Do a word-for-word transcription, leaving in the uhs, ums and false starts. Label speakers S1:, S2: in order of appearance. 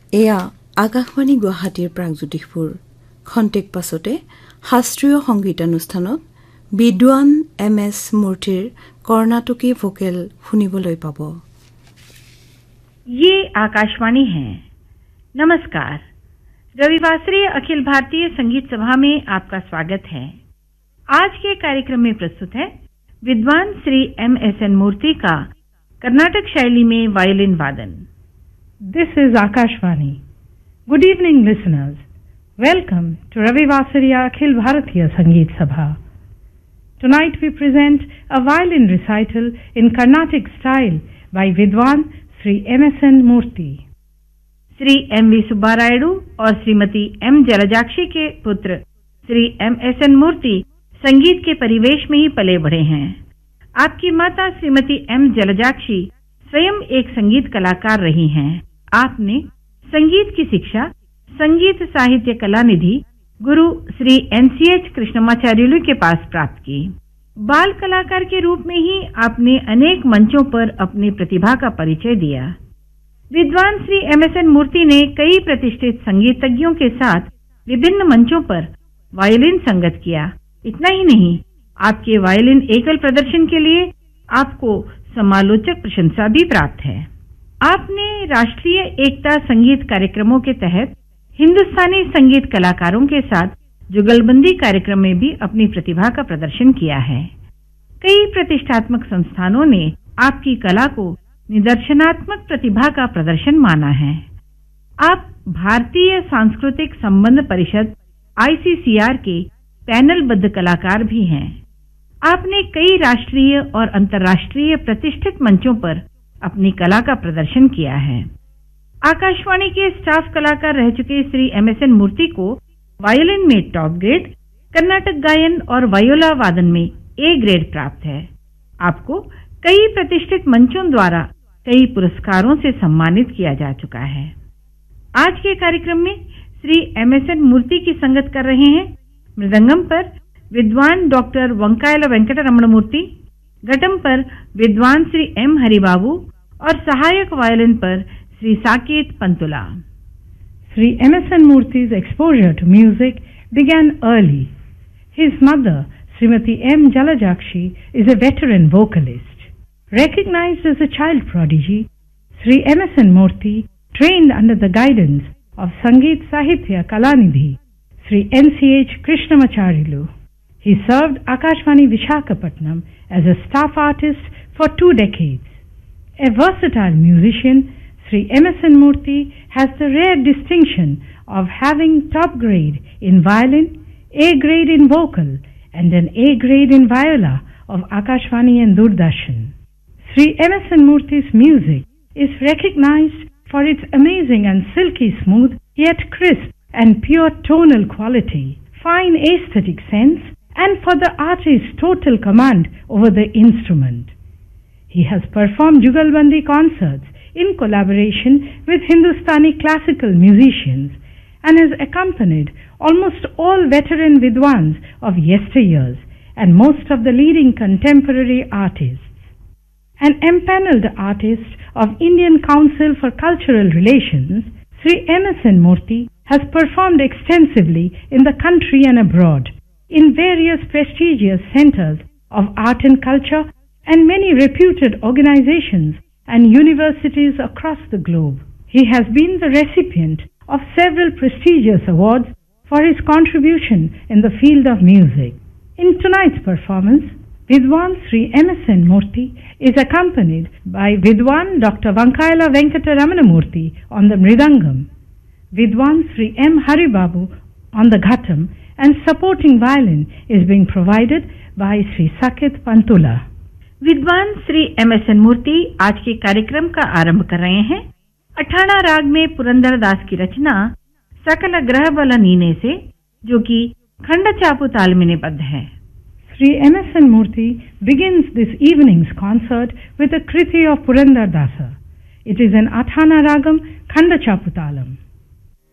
S1: এয়া আকাশবাণী গুৱাহাটীৰ প্ৰাগজ্যোতিষপুৰ খন্তেক পাছতে শাস্ত্ৰীয় সংগীতানুষ্ঠানত বিদ্বান এম এছ মূৰ্তিৰ কৰ্ণাটকী ভোকেল শুনিবলৈ পাব।
S2: ये आकाशवाणी है। नमस्कार। रविवासरीय अखिल भारतीय संगीत सभा में आपका स्वागत है। आज के कार्यक्रम में प्रस्तुत है विद्वान श्री एम एस एन मूर्ति का कर्नाटक शैली में वायलिन वादन।
S3: This is Akashvani. Good evening, listeners. Welcome to Ravivasariya Akhil Bharatiya Sangeet Sabha. Tonight we present a violin recital in Carnatic style by Vidwan Sri M S N Murthy.
S2: Shri M we Subbarayudu और Shrimati M जलजाक्षी के पुत्र Shri M S N मूर्ति संगीत के परिवेश में ही पले बढ़े हैं। आपकी माता श्रीमती एम जलजाक्षी स्वयं एक संगीत कलाकार रही हैं। आपने संगीत की शिक्षा संगीत साहित्य कला निधि गुरु श्री एन सी एच कृष्णमाचार्युलु के पास प्राप्त की। बाल कलाकार के रूप में ही आपने अनेक मंचों पर अपनी प्रतिभा का परिचय दिया। विद्वान श्री एम एस एन मूर्ति ने कई प्रतिष्ठित संगीतज्ञों के साथ विभिन्न मंचों पर वायलिन संगत किया। इतना ही नहीं, आपके वायलिन एकल प्रदर्शन के लिए आपको समालोचक प्रशंसा भी प्राप्त है। आपने राष्ट्रीय एकता संगीत कार्यक्रमों के तहत हिंदुस्तानी संगीत कलाकारों के साथ जुगलबंदी कार्यक्रम में भी अपनी प्रतिभा का प्रदर्शन किया है। कई प्रतिष्ठात्मक संस्थानों ने आपकी कला को निदर्शनात्मक प्रतिभा का प्रदर्शन माना है। आप भारतीय सांस्कृतिक संबंध परिषद आई सी सी आर के पैनलबद्ध कलाकार भी हैं। आपने कई राष्ट्रीय और अंतर्राष्ट्रीय प्रतिष्ठित मंचों पर अपनी कला का प्रदर्शन किया है। आकाशवाणी के स्टाफ कलाकार रह चुके श्री एम एस एन मूर्ति को वायलिन में टॉप ग्रेड, कर्नाटक गायन और वायोला वादन में ए ग्रेड प्राप्त है। आपको कई प्रतिष्ठित मंचों द्वारा कई पुरस्कारों से सम्मानित किया जा चुका है। आज के कार्यक्रम में श्री एम एस एन मूर्ति की संगत कर रहे हैं मृदंगम पर विद्वान डॉक्टर वंकायला वेंकट रमण मूर्ति, घटम पर विद्वान श्री एम हरिबाबू और सहायक वायलिन पर Shri Saket Pantula.
S3: Sri M S N Murthy's exposure to music began early. His mother, Srimati M. Jalajakshi, is a veteran vocalist. Recognized as a child prodigy, Sri M S N Murthy trained under the guidance of Sangeet Sahitya Kalanidhi, Sri N C H Krishnamacharyalu. He served Akashvani Visakhapatnam as a staff artist for two decades. A versatile musician, Sri M S N Murthy has the rare distinction of having top grade in violin, A grade in vocal, and an A grade in viola of Akashvani and Doordarshan. Sri M S N Murthy's music is recognized for its amazing and silky smooth, yet crisp and pure tonal quality, fine aesthetic sense, and for the artist's total command over the instrument. He has performed Jugalbandi concerts in collaboration with Hindustani classical musicians and has accompanied almost all veteran Vidwans of yesteryears and most of the leading contemporary artists. An empaneled artist of Indian Council for Cultural Relations, Sri M S N Murthy has performed extensively in the country and abroad, in various prestigious centers of art and culture and many reputed organizations and universities across the globe. He has been the recipient of several prestigious awards for his contribution in the field of music. In tonight's performance, Vidwan Sri M S N Murthy is accompanied by Vidwan Doctor Vankaila Venkata Ramana Murthy on the mridangam, Vidwan Sri M Haribabu on the ghatam, and supporting violin is being provided by Sri Saket Pantula.
S2: विद्वान Shri M S N मूर्ति आज के कार्यक्रम का आरंभ कर रहे हैं अठाणा राग में पुरंदर दास की रचना सकल ग्रह बल नीने से, जो कि खंड चापू ताल में निबद्ध है।
S3: Sri M S N Murthy begins this evening's concert with a kriti of Purandar Dasa. It is an Athana Ragam Khanda Chaputalam.